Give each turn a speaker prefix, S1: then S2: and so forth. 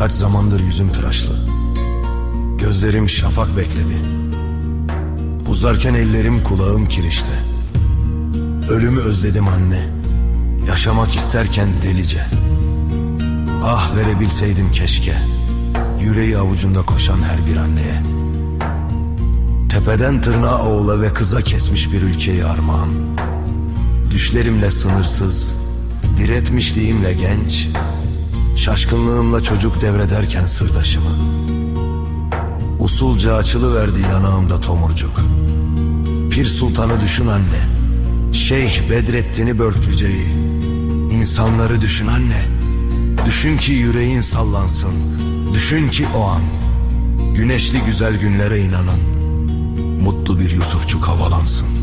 S1: Kaç zamandır yüzüm tıraşlı, gözlerim şafak bekledi. Uzarken ellerim kulağım kirişte. Ölümü özledim anne, yaşamak isterken delice. Ah verebilseydim keşke, yüreği avucunda koşan her bir anneye. Tepeden tırnağa oğula ve kıza kesmiş bir ülkeyi armağan. Düşlerimle sınırsız, diretmişliğimle genç, şaşkınlığımla çocuk devrederken sırdaşımı. Usulca açılıverdi yanağımda tomurcuk. Pir Sultan'ı düşün anne, Şeyh Bedrettin'i Börklüce'yi. İnsanları düşün anne, düşün ki yüreğin sallansın. Düşün ki o an güneşli güzel günlere inanan mutlu bir Yusufçuk havalansın.